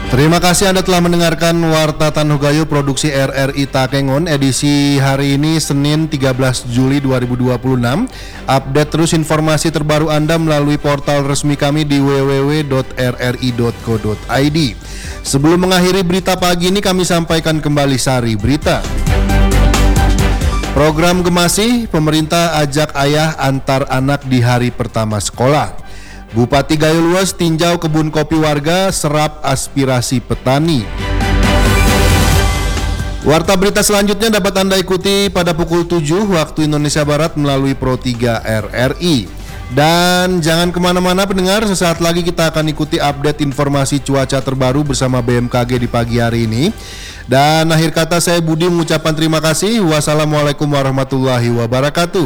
Terima kasih Anda telah mendengarkan Warta Tanuh Gayo produksi RRI Takengon edisi hari ini Senin 13 Juli 2026. Update terus informasi terbaru Anda melalui portal resmi kami di www.rri.co.id. Sebelum mengakhiri berita pagi ini kami sampaikan kembali sari berita. Program Gemasi, pemerintah ajak ayah antar anak di hari pertama sekolah. Bupati Gayo Luas tinjau kebun kopi warga, serap aspirasi petani. Warta berita selanjutnya dapat Anda ikuti pada pukul 7 waktu Indonesia Barat melalui Pro 3 RRI. Dan jangan kemana-mana pendengar, sesaat lagi kita akan ikuti update informasi cuaca terbaru bersama BMKG di pagi hari ini. Dan akhir kata saya Budi mengucapkan terima kasih. Wassalamualaikum warahmatullahi wabarakatuh.